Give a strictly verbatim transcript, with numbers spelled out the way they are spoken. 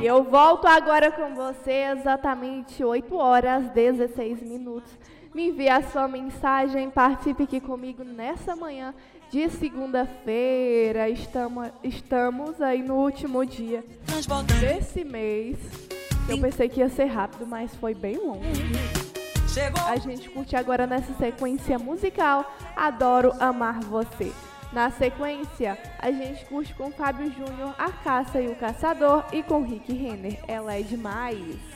E eu volto agora com você, exatamente oito horas, dezesseis minutos. Me envie a sua mensagem, participe aqui comigo nessa manhã de segunda-feira. Estamos, estamos aí no último dia desse mês. Eu pensei que ia ser rápido, mas foi bem longo. A gente curte agora nessa sequência musical Adoro Amar Você. Na sequência, a gente curte com Fábio Júnior, A Caça e o Caçador e com Rick Renner, Ela é Demais.